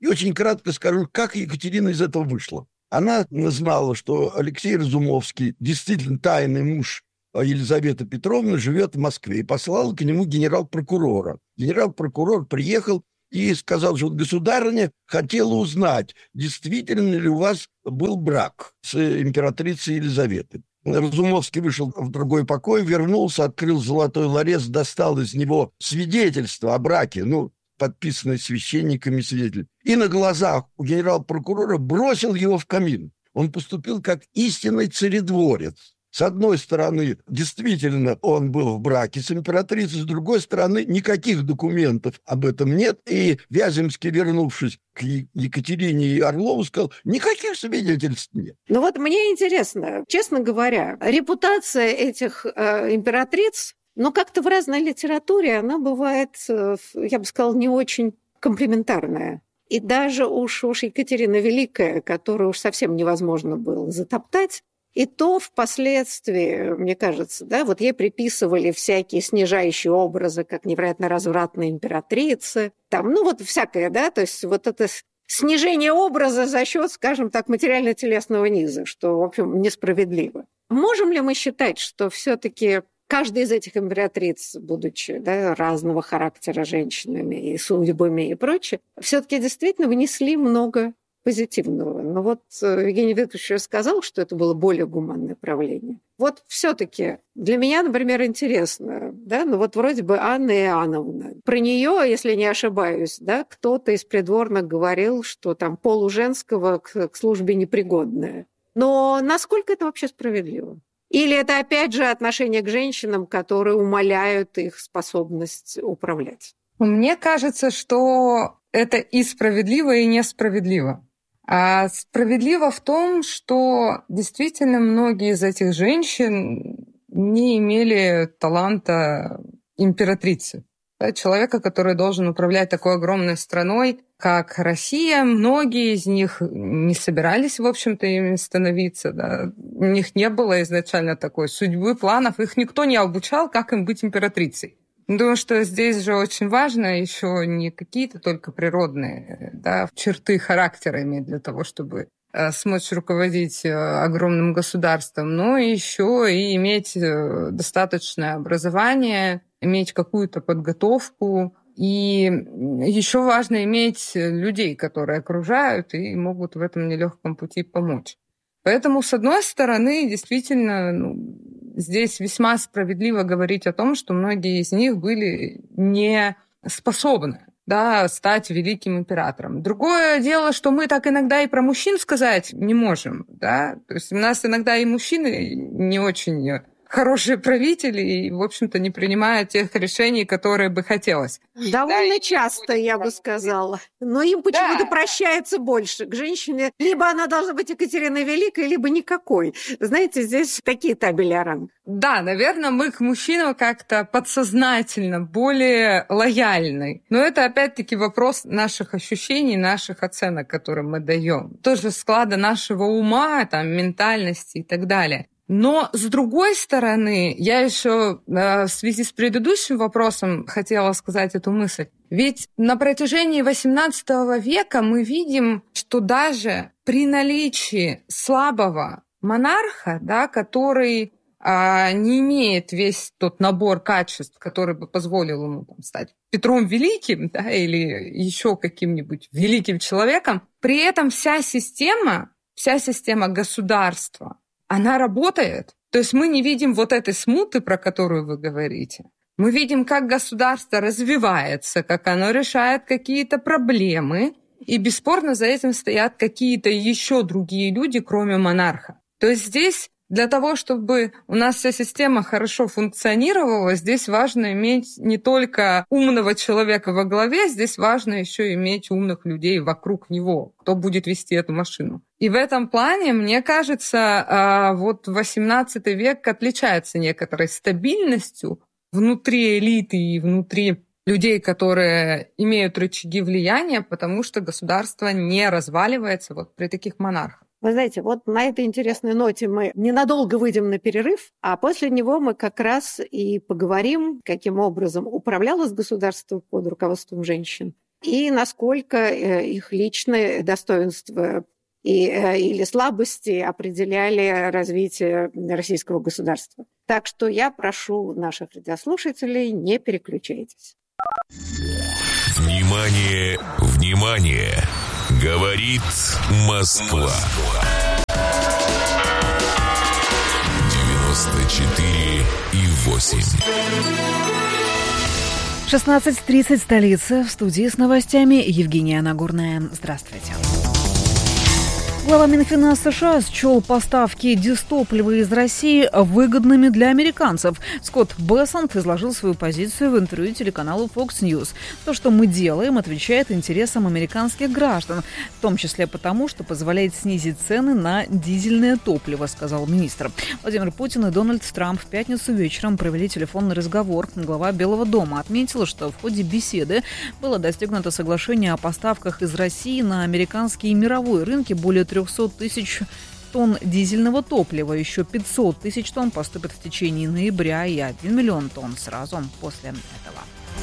И очень кратко скажу, как Екатерина из этого вышла. Она знала, что Алексей Разумовский, действительно тайный муж Елизаветы Петровны, живет в Москве, и послала к нему генерал-прокурора. Генерал-прокурор приехал и сказал, что государыня хотела узнать, действительно ли у вас был брак с императрицей Елизаветой. Разумовский вышел в другой покой, вернулся, открыл золотой ларец, достал из него свидетельство о браке, ну, подписанное священниками свидетелем, и на глазах у генерал-прокурора бросил его в камин. Он поступил как истинный царедворец. С одной стороны, действительно, он был в браке с императрицей, с другой стороны, никаких документов об этом нет. И Вяземский, вернувшись к Екатерине и Орлову, сказал, никаких свидетельств нет. Ну вот мне интересно, честно говоря, репутация этих э, императриц, ну как-то в разной литературе она бывает, э, я бы сказала, не очень комплиментарная. И даже уж, уж Екатерина Великая, которую уж совсем невозможно было затоптать, и то впоследствии, мне кажется, да, вот ей приписывали всякие снижающие образы, как невероятно развратные императрицы, там, ну вот всякое, да, то есть вот это снижение образа за счет, скажем так, материально-телесного низа, что, в общем, несправедливо. Можем ли мы считать, что все-таки каждая из этих императриц, будучи, да, разного характера женщинами и судьбами и прочее, все-таки действительно внесли много позитивного. Но вот Евгений Викторович сказал, что это было более гуманное правление. Вот все-таки для меня, например, интересно, да, ну вот вроде бы Анна Иоанновна. Про нее, если не ошибаюсь, да, кто-то из придворных говорил, что там полуженского к, к службе непригодное. Но насколько это вообще справедливо? Или это опять же отношение к женщинам, которые умаляют их способность управлять? Мне кажется, что это и справедливо, и несправедливо. А справедливо в том, что действительно многие из этих женщин не имели таланта императрицы. Да, человека, который должен управлять такой огромной страной, как Россия. Многие из них не собирались, в общем-то, ими становиться. Да. У них не было изначально такой судьбы, планов. Их никто не обучал, как им быть императрицей. Думаю, что здесь же очень важно еще не какие-то только природные, да, черты характера иметь для того, чтобы э, смочь руководить э, огромным государством, но еще и иметь э, достаточное образование, иметь какую-то подготовку. И еще важно иметь людей, которые окружают и могут в этом нелегком пути помочь. Поэтому, с одной стороны, действительно, ну, здесь весьма справедливо говорить о том, что многие из них были не способны, да, стать великим императором. Другое дело, что мы так иногда и про мужчин сказать не можем. Да? То есть у нас иногда и мужчины не очень хорошие правители и, в общем-то, не принимают тех решений, которые бы хотелось. Довольно да, часто, я бы сказала. Но им почему-то да. прощается больше. К женщине либо она должна быть Екатериной Великой, либо никакой. Знаете, здесь такие табели о рангах. Да, наверное, мы к мужчинам как-то подсознательно более лояльны. Но это, опять-таки, вопрос наших ощущений, наших оценок, которые мы даем. Тоже склада нашего ума, там, ментальности и так далее. Но, с другой стороны, я еще э, в связи с предыдущим вопросом хотела сказать эту мысль. Ведь на протяжении восемнадцатого века мы видим, что даже при наличии слабого монарха, да, который э, не имеет весь тот набор качеств, который бы позволил ему там, стать Петром Великим, да, или еще каким-нибудь великим человеком, при этом вся система, вся система государства, она работает. То есть мы не видим вот этой смуты, про которую вы говорите. Мы видим, как государство развивается, как оно решает какие-то проблемы, и бесспорно за этим стоят какие-то еще другие люди, кроме монарха. То есть здесь для того, чтобы у нас вся система хорошо функционировала, здесь важно иметь не только умного человека во главе, здесь важно еще иметь умных людей вокруг него, кто будет вести эту машину. И в этом плане, мне кажется, вот восемнадцатый век отличается некоторой стабильностью внутри элиты и внутри людей, которые имеют рычаги влияния, потому что государство не разваливается вот при таких монархах. Вы знаете, вот на этой интересной ноте мы ненадолго выйдем на перерыв, а после него мы как раз и поговорим, каким образом управлялось государство под руководством женщин, и насколько их личные достоинства и, или слабости определяли развитие российского государства. Так что я прошу наших радиослушателей, не переключайтесь. Внимание, внимание! Говорит Москва. девяносто четыре и восемь. шестнадцать тридцать, столица. В студии с новостями Евгения Нагорная. Здравствуйте. Глава Минфина США счел поставки дистоплива из России выгодными для американцев. Скотт Бессент изложил свою позицию в интервью телеканалу Fox News. То, что мы делаем, отвечает интересам американских граждан, в том числе потому, что позволяет снизить цены на дизельное топливо, сказал министр. Владимир Путин и Дональд Трамп в пятницу вечером провели телефонный разговор. Глава Белого дома отметила, что в ходе беседы было достигнуто соглашение о поставках из России на американские и мировые рынки более трехсот тысяч тонн дизельного топлива. Еще пятьсот тысяч тонн поступят в течение ноября и один миллион тонн сразу после этого.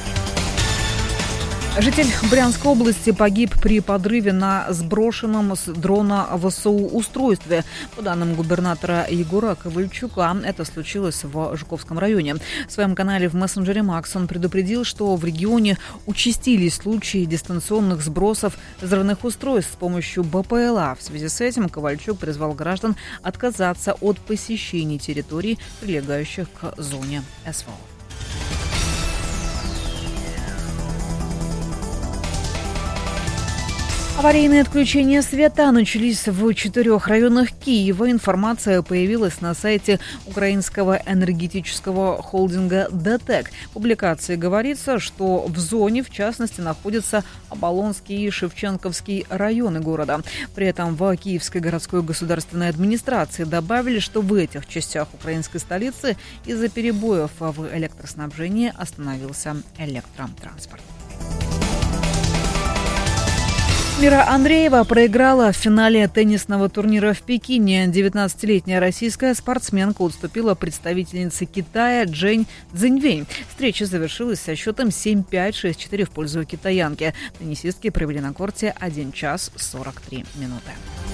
Житель Брянской области погиб при подрыве на сброшенном с дрона ВСУ устройстве. По данным губернатора Егора Ковальчука, это случилось в Жуковском районе. В своем канале в мессенджере Макс он предупредил, что в регионе участились случаи дистанционных сбросов взрывных устройств с помощью БПЛА. В связи с этим Ковальчук призвал граждан отказаться от посещения территорий, прилегающих к зоне СВО. Аварийные отключения света начались в четырех районах Киева. Информация появилась на сайте украинского энергетического холдинга ДТЭК. В публикации говорится, что в зоне, в частности, находятся Оболонский и Шевченковский районы города. При этом в Киевской городской государственной администрации добавили, что в этих частях украинской столицы из-за перебоев в электроснабжении остановился электротранспорт. Мира Андреева проиграла в финале теннисного турнира в Пекине. девятнадцатилетняя российская спортсменка уступила представительнице Китая Джень Цзиньвэнь. Встреча завершилась со счетом семь пять, шесть четыре в пользу китаянки. Теннисистки провели на корте один час сорок три минуты.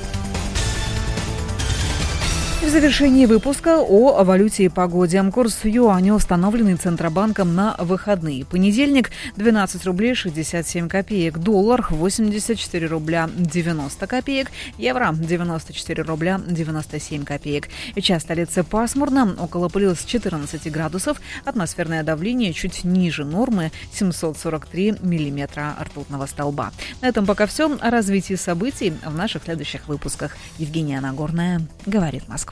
В завершении выпуска о валюте и погоде. Курс юаня, установленный Центробанком на выходные. Понедельник – двенадцать рублей шестьдесят семь копеек. Доллар – восемьдесят четыре рубля девяносто копеек. Евро – девяносто четыре рубля девяносто семь копеек. Сейчас в столице пасмурно, около плюс четырнадцати градусов. Атмосферное давление чуть ниже нормы – семьсот сорок три миллиметра ртутного столба. На этом пока все. О развитии событий в наших следующих выпусках. Евгения Нагорная, говорит Москва.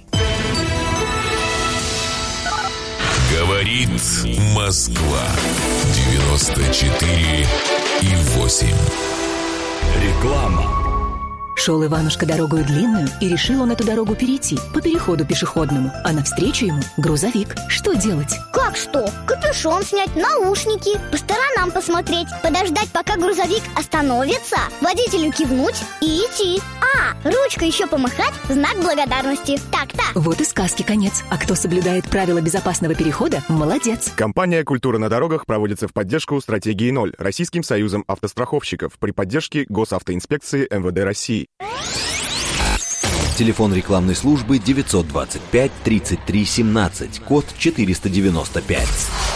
Говорит Москва. девяносто четыре и восемь. Реклама. Шел Иванушка дорогою длинную, и решил он эту дорогу перейти по переходу пешеходному. А навстречу ему грузовик. Что делать? Как что? Капюшон снять, наушники, по сторонам посмотреть, подождать, пока грузовик остановится, водителю кивнуть и идти. А, ручкой еще помахать, знак благодарности. Так-то. Вот и сказки конец. А кто соблюдает правила безопасного перехода, молодец. Компания «Культура на дорогах» проводится в поддержку стратегии ноль Российским союзом автостраховщиков при поддержке Госавтоинспекции эм вэ дэ России. Телефон рекламной службы девятьсот двадцать пять тридцать три семнадцать, код четыреста девяносто пять.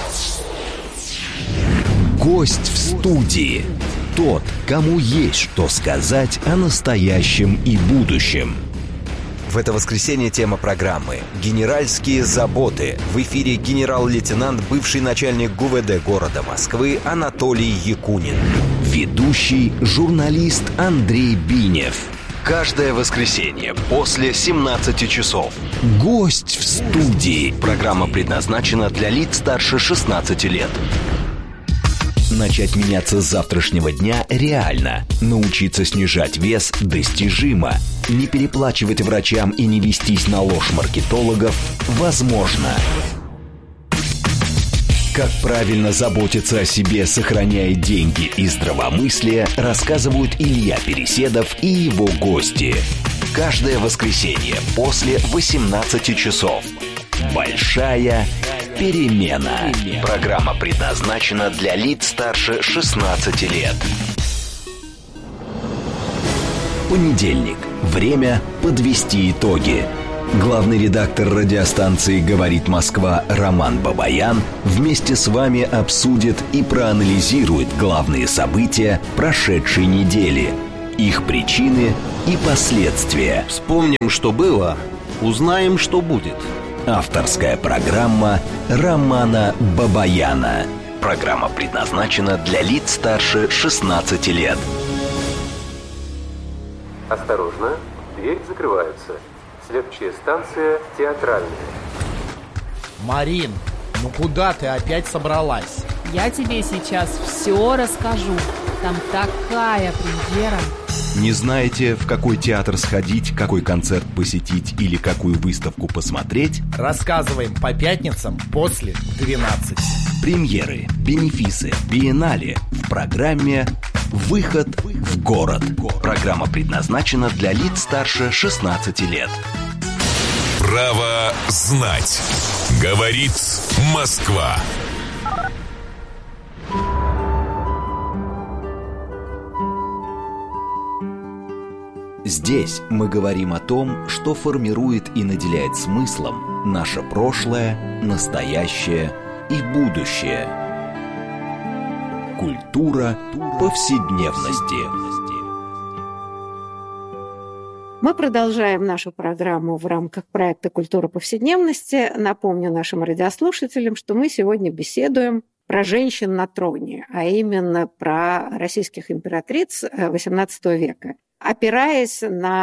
Гость в студии. Тот, кому есть что сказать о настоящем и будущем. В это воскресенье тема программы «Генеральские заботы». В эфире генерал-лейтенант, бывший начальник ГУ вэ дэ города Москвы Анатолий Якунин. Ведущий журналист Андрей Бинев. Каждое воскресенье после семнадцати часов. Гость в студии. Программа предназначена для лиц старше шестнадцати лет. Начать меняться с завтрашнего дня реально. Научиться снижать вес достижимо. Не переплачивать врачам и не вестись на ложь маркетологов возможно. Как правильно заботиться о себе, сохраняя деньги и здравомыслие, рассказывают Илья Переседов и его гости. Каждое воскресенье после восемнадцати часов. Большая Перемена. Программа предназначена для лиц старше шестнадцати лет. Понедельник. Время подвести итоги. Главный редактор радиостанции «Говорит Москва» Роман Бабаян вместе с вами обсудит и проанализирует главные события прошедшей недели, их причины и последствия. Вспомним, что было, узнаем, что будет. Авторская программа Романа Бабаяна. Программа предназначена для лиц старше шестнадцати лет. Осторожно, дверь закрывается. Следующая станция Театральная. Марин, ну куда ты опять собралась? Я тебе сейчас все расскажу. Там такая премьера. Не знаете, в какой театр сходить, какой концерт посетить или какую выставку посмотреть? Рассказываем по пятницам после двенадцати. Премьеры, бенефисы, биеннале в программе «Выход в город». Программа предназначена для лиц старше шестнадцати лет. Право знать. Говорит Москва. Здесь мы говорим о том, что формирует и наделяет смыслом наше прошлое, настоящее и будущее. Культура повседневности. Мы продолжаем нашу программу в рамках проекта «Культура повседневности». Напомню нашим радиослушателям, что мы сегодня беседуем про женщин на троне, а именно про российских императриц восемнадцатого века. Опираясь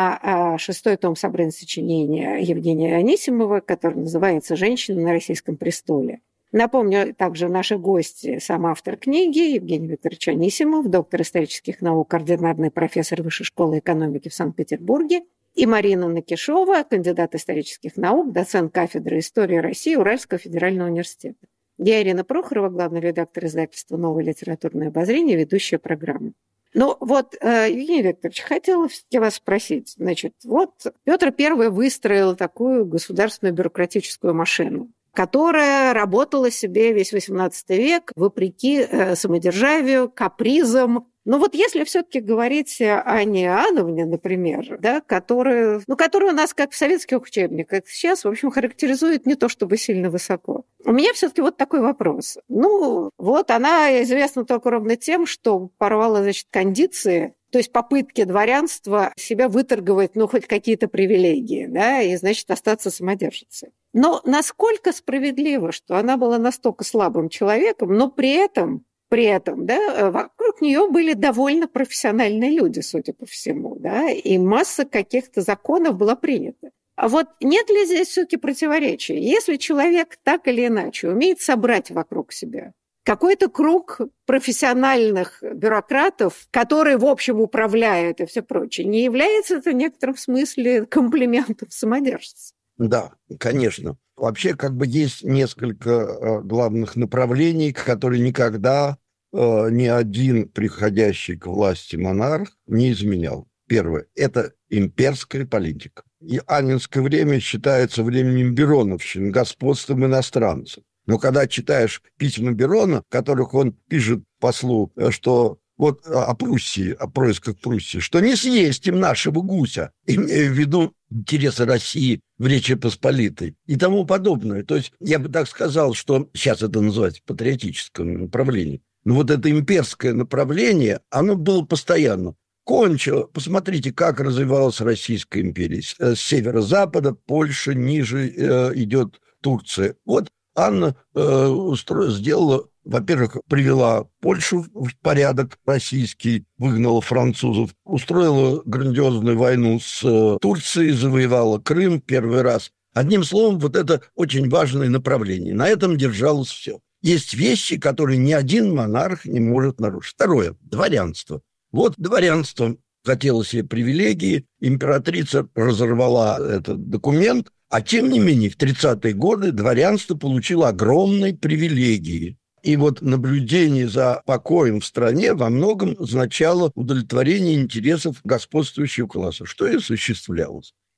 на шестой том собрания сочинения Евгения Анисимова, который называется «Женщины на российском престоле». Напомню также наши гости, сам автор книги Евгений Викторович Анисимов, доктор исторических наук, ординарный профессор Высшей школы экономики в Санкт-Петербурге, и Марина Накишова, кандидат исторических наук, доцент кафедры истории России Уральского федерального университета. Я Ирина Прохорова, главный редактор издательства «Новое литературное обозрение», ведущая программы. Ну вот, Евгений Викторович, хотела все-таки вас спросить. Значит, вот Петр Первый выстроил такую государственную бюрократическую машину, которая работала себе весь восемнадцатый век вопреки самодержавию, капризам. Но вот если все-таки говорить о Анне Иоанновне, например, да, которая, ну, которая у нас, как в советских учебниках сейчас, в общем, характеризует не то чтобы сильно высоко. У меня все-таки вот такой вопрос. Ну, вот она известна только ровно тем, что порвала, значит, кондиции, то есть попытки дворянства себя выторговать, ну, хоть какие-то привилегии, да, и, значит, остаться самодержицей. Но насколько справедливо, что она была настолько слабым человеком, но при этом, при этом, да, вокруг нее были довольно профессиональные люди, судя по всему, да, и масса каких-то законов была принята. А вот нет ли здесь все-таки противоречия? Если человек так или иначе умеет собрать вокруг себя какой-то круг профессиональных бюрократов, которые, в общем, управляют и все прочее, не является это в некотором смысле комплиментом самодержца? Да, конечно. Вообще, как бы есть несколько э, главных направлений, которые никогда э, ни один приходящий к власти монарх не изменял. Первое – это имперская политика. И аннинское время считается временем бероновщины, господством иностранцев. Но когда читаешь письма Берона, в которых он пишет послу, что вот о Пруссии, о происках Пруссии, что не съесть им нашего гуся, имея в виду интересы России в Речи Посполитой и тому подобное. То есть я бы так сказал, что сейчас это называется патриотическим направлением. Но вот это имперское направление, оно было постоянно. Кончило. Посмотрите, как развивалась Российская империя. С северо-запада, Польша, ниже э, идет Турция. Вот Анна э, устро... сделала, во-первых, привела Польшу в порядок российский, выгнала французов, устроила грандиозную войну с э, Турцией, завоевала Крым первый раз. Одним словом, вот это очень важное направление. На этом держалось все. Есть вещи, которые ни один монарх не может нарушить. Второе – дворянство. Вот дворянство хотело себе привилегии, императрица разорвала этот документ, а тем не менее в тридцатые годы дворянство получило огромные привилегии. И вот наблюдение за покоем в стране во многом означало удовлетворение интересов господствующего класса, что и осуществлялось.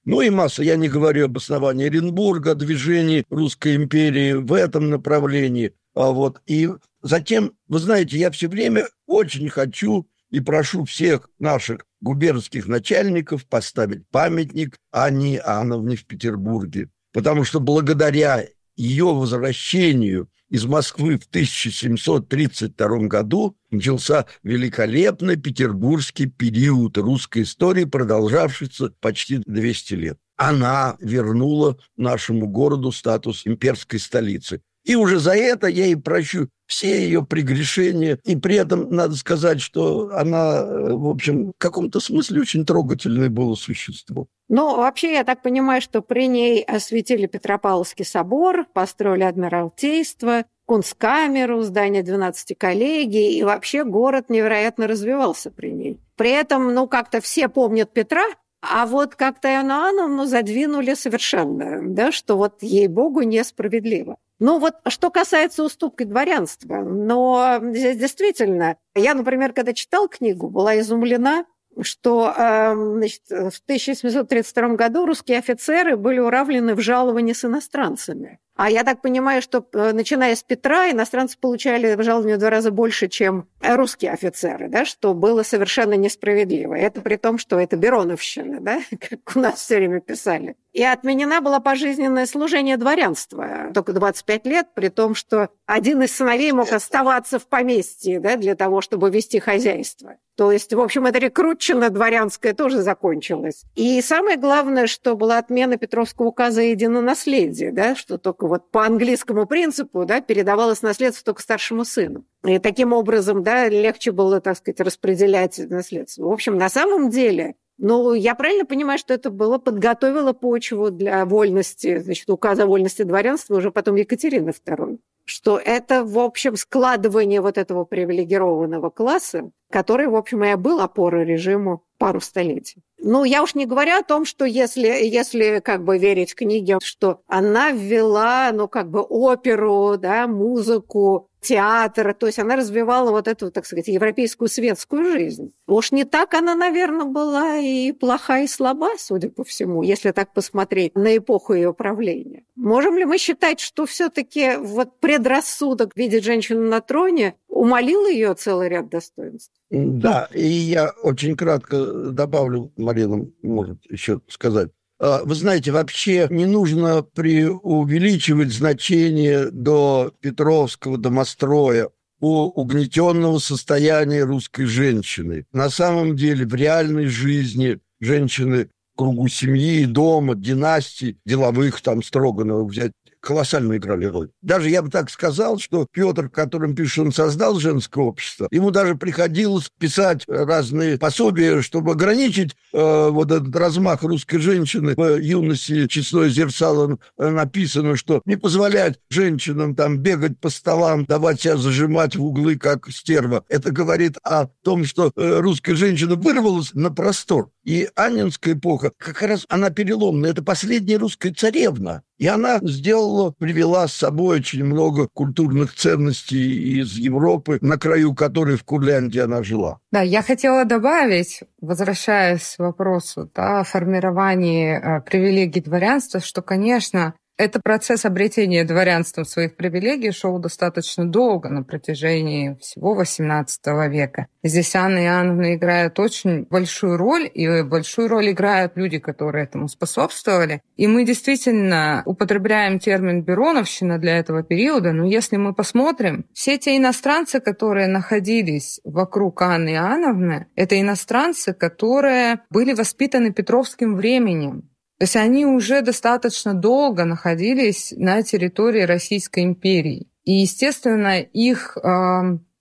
Ну и масса, я не говорю об основании Оренбурга, движении Русской империи в этом направлении. А вот, и затем, вы знаете, я все время очень хочу и прошу всех наших губернских начальников поставить памятник Анне Иоанновне в Петербурге, потому что благодаря ее возвращению из Москвы в тысяча семьсот тридцать втором году начался великолепный петербургский период русской истории, продолжавшийся почти двести лет. Она вернула нашему городу статус имперской столицы. И уже за это я ей прощу все ее прегрешения. И при этом надо сказать, что она, в общем, в каком-то смысле очень трогательное было существо. Ну, вообще, я так понимаю, что при ней осветили Петропавловский собор, построили Адмиралтейство, Кунсткамеру, здание двенадцати коллегий, и вообще город невероятно развивался при ней. При этом, ну, как-то все помнят Петра, а вот как-то Анну Иоанновну задвинули совершенно, да, что вот, ей-богу, несправедливо. Ну вот, что касается уступки дворянства, но здесь действительно, я, например, когда читала книгу, была изумлена, что значит, в тысяча семьсот тридцать втором году русские офицеры были уравнены в жаловании с иностранцами. А я так понимаю, что начиная с Петра иностранцы получали в жалование в два раза больше, чем русские офицеры, да, что было совершенно несправедливо. Это при том, что это Бероновщина, да, как у нас все время писали. И отменена была пожизненное служение дворянства, только двадцать пять лет, при том, что один из сыновей мог оставаться в поместье, да, для того, чтобы вести хозяйство. То есть, в общем, эта рекрутчина дворянская тоже закончилась. И самое главное, что была отмена Петровского указа о единонаследии, да, что только вот по английскому принципу, да, передавалось наследство только старшему сыну. И таким образом, да, легче было, так сказать, распределять наследство. В общем, на самом деле, ну, я правильно понимаю, что это было, подготовило почву для вольности, значит, указа о вольности дворянства уже потом Екатерины второй. Что это, в общем, складывание вот этого привилегированного класса, который, в общем, и был опорой режиму пару столетий. Ну, я уж не говорю о том, что если, если как бы верить книге, что она ввела, ну, как бы оперу, да, музыку, театр, то есть она развивала вот эту, так сказать, европейскую светскую жизнь. Уж не так она, наверное, была и плоха, и слаба, судя по всему, если так посмотреть на эпоху ее правления. Можем ли мы считать, что все-таки вот предрассудок видеть женщину на троне умалил ее целый ряд достоинств? Да, и я очень кратко добавлю, Марина может еще сказать. Вы знаете, вообще не нужно преувеличивать значение до Петровского домостроя о угнетенного состояния русской женщины. На самом деле в реальной жизни женщины в кругу семьи, дома, династий, деловых, там Строгановых взять, колоссально играли роль. Даже я бы так сказал, что Петр, в котором пишет, он создал женское общество, ему даже приходилось писать разные пособия, чтобы ограничить э, вот этот размах русской женщины. В юности честное зерцало написано, что не позволять женщинам там бегать по столам, давать себя зажимать в углы, как стерва. Это говорит о том, что э, русская женщина вырвалась на простор. И Анненская эпоха, как раз она переломная, это последняя русская царевна. И она сделала, привела с собой очень много культурных ценностей из Европы, на краю которой в Курляндии она жила. Да, я хотела добавить, возвращаясь к вопросу, да, о формировании э, привилегий дворянства, что, конечно, это процесс обретения дворянством своих привилегий шел достаточно долго, на протяжении всего восемнадцатого века. Здесь Анна Иоанновна играет очень большую роль, и большую роль играют люди, которые этому способствовали. И мы действительно употребляем термин «бероновщина» для этого периода, но если мы посмотрим, все те иностранцы, которые находились вокруг Анны Иоанновны, это иностранцы, которые были воспитаны Петровским временем. То есть они уже достаточно долго находились на территории Российской империи. И, естественно, их э,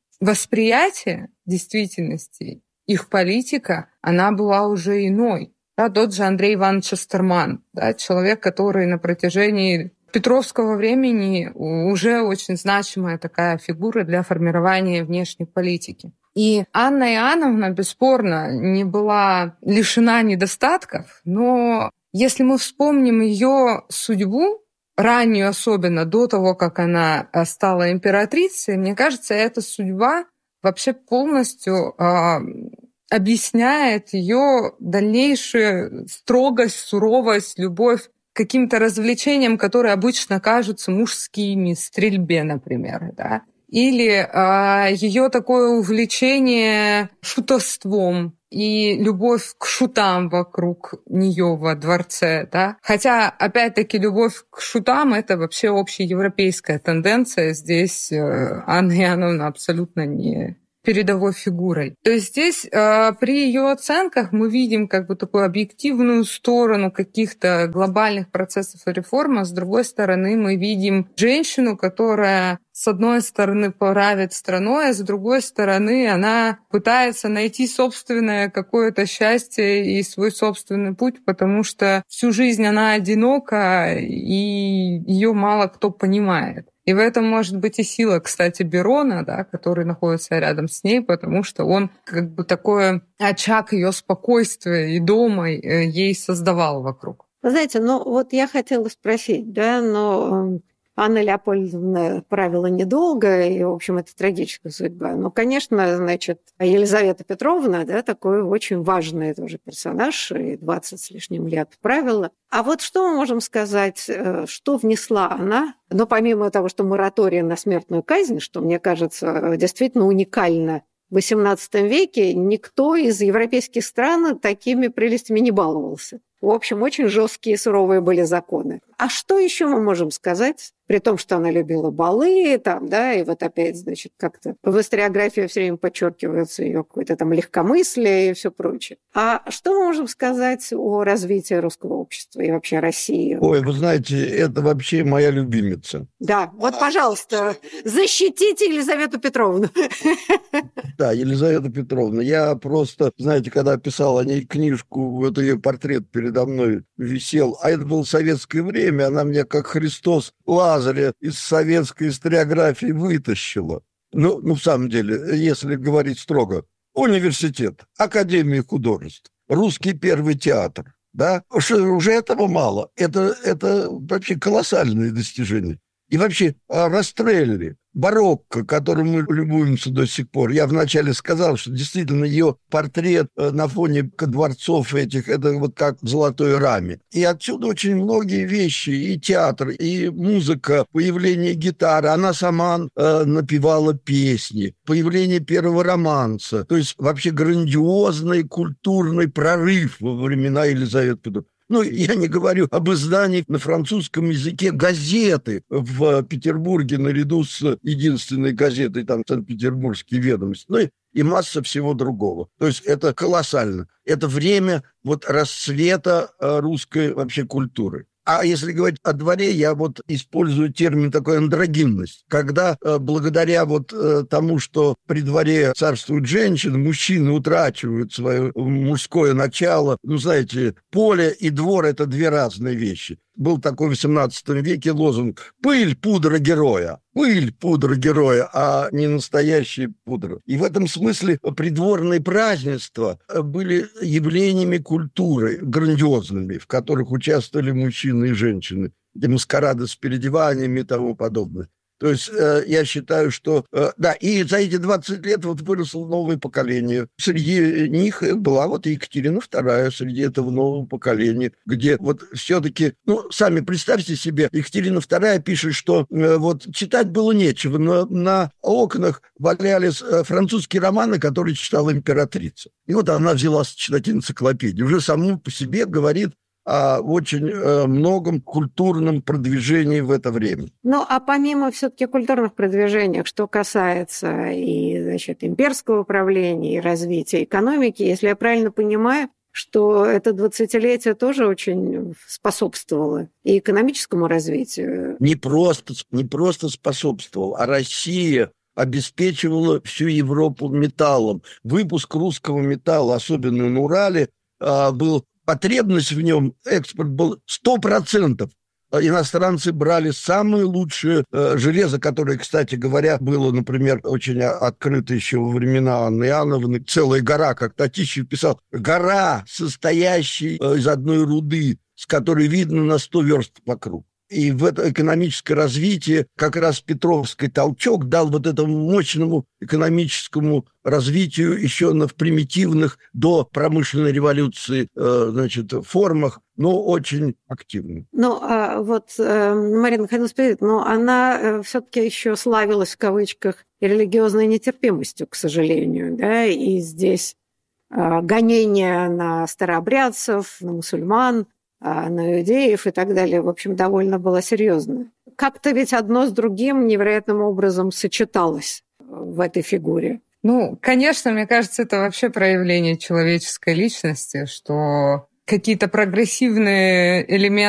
восприятие действительности, их политика, она была уже иной. Да, тот же Андрей Иванович Остерман, да, человек, который на протяжении Петровского времени уже очень значимая такая фигура для формирования внешней политики. И Анна Иоанновна, бесспорно, не была лишена недостатков, но если мы вспомним ее судьбу, раннюю особенно, до того, как она стала императрицей, мне кажется, эта судьба вообще полностью э, объясняет ее дальнейшую строгость, суровость, любовь к каким-то развлечениям, которые обычно кажутся мужскими, стрельбе, например, да. Или э, ее такое увлечение шутовством и любовь к шутам вокруг нее во дворце, да. Хотя, опять-таки, любовь к шутам — это вообще общеевропейская тенденция. Здесь э, Анна Иоанновна абсолютно не передовой фигурой. То есть здесь э, при ее оценках мы видим как бы такую объективную сторону каких-то глобальных процессов и реформ, а с другой стороны мы видим женщину, которая с одной стороны правит страной, а с другой стороны она пытается найти собственное какое-то счастье и свой собственный путь, потому что всю жизнь она одинока, и ее мало кто понимает. И в этом может быть и сила, кстати, Берона, да, который находится рядом с ней, потому что он как бы такой очаг ее спокойствия и дома ей создавал вокруг. Вы знаете, ну вот я хотела спросить, да, но Анна Леопольдовна правила недолго, и, в общем, это трагическая судьба. Но, конечно, значит, Елизавета Петровна, да, такой очень важный тоже персонаж, и двадцать с лишним лет правила. А вот что мы можем сказать, что внесла она? Ну, помимо того, что мораторий на смертную казнь, что, мне кажется, действительно уникально в восемнадцатом веке, никто из европейских стран такими прелестями не баловался. В общем, очень жесткие и суровые были законы. А что еще мы можем сказать? При том, что она любила балы, там, да, и вот опять, значит, как-то в историографии все время подчеркивается ее какое-то там легкомыслие и все прочее. А что мы можем сказать о развитии русского общества и вообще России? Ой, вы знаете, это вообще моя любимица. Да, вот, пожалуйста, защитите Елизавету Петровну. Да, Елизавета Петровна. Я просто, знаете, когда писал о ней книжку, вот ее портрет передо мной висел, а это было советское время, она меня как Христос Лазаря из советской историографии вытащила. Ну, ну, в самом деле, если говорить строго, университет, Академия художеств, русский первый театр, да, уже этого мало. Это, это вообще колоссальные достижения. И вообще Растрелли, барокко, которым мы любуемся до сих пор. Я вначале сказал, что действительно ее портрет на фоне дворцов этих, это вот как в золотой раме. И отсюда очень многие вещи, и театр, и музыка, появление гитары. Она сама э, напевала песни, появление первого романса. То есть вообще грандиозный культурный прорыв во времена Елизаветы Петровны. Ну, я не говорю об издании на французском языке газеты в Петербурге наряду с единственной газетой, там, Санкт-Петербургские ведомости, ну и, и масса всего другого. То есть это колоссально. Это время вот расцвета русской вообще культуры. А если говорить о дворе, я вот использую термин такой андрогинность, когда э, благодаря вот э, тому, что при дворе царствуют женщины, мужчины утрачивают свое мужское начало. Ну, знаете, поле и двор – это две разные вещи. Был такой в восемнадцатом веке лозунг «Пыль, пудра героя». Пыль, пудра героя, а не настоящая пудра. И в этом смысле придворные празднества были явлениями культуры грандиозными, в которых участвовали мужчины и женщины. И маскарады с переодеваниями и тому подобное. То есть э, я считаю, что... Э, да, и за эти двадцать лет вот выросло новое поколение. Среди них была вот Екатерина вторая, среди этого нового поколения, где вот все-таки... Ну, сами представьте себе, Екатерина вторая пишет, что э, вот читать было нечего, но на окнах валялись э, французские романы, которые читала императрица. И вот она взялась читать энциклопедию. Уже саму по себе говорит о очень э, многом культурном продвижении в это время. Ну, а помимо все-таки культурных продвижений, что касается и, значит, имперского управления, и развития экономики, если я правильно понимаю, что это двадцатилетие тоже очень способствовало и экономическому развитию. Не просто, не просто способствовало, а Россия обеспечивала всю Европу металлом. Выпуск русского металла, особенно на Урале, э, был... Потребность в нем, экспорт был сто процентов. Иностранцы брали самое лучшее э, железо, которое, кстати говоря, было, например, очень открыто еще во времена Анны Иоанновны. Целая гора, как Татищев писал, гора, состоящая э, из одной руды, с которой видно на сто верст вокруг. И в это экономическое развитие как раз Петровский толчок дал вот этому мощному экономическому развитию еще на в примитивных до промышленной революции э, значит, формах, но очень активно. Ну, а вот э, Марина хотела спросить, но она э, все-таки еще славилась в кавычках религиозной нетерпимостью, к сожалению, да, и здесь э, гонения на старообрядцев, на мусульман, на иудеев и так далее, в общем, довольно было серьезно. Как-то ведь одно с другим невероятным образом сочеталось в этой фигуре. Ну, конечно, мне кажется, это вообще проявление человеческой личности, что какие-то прогрессивные элементы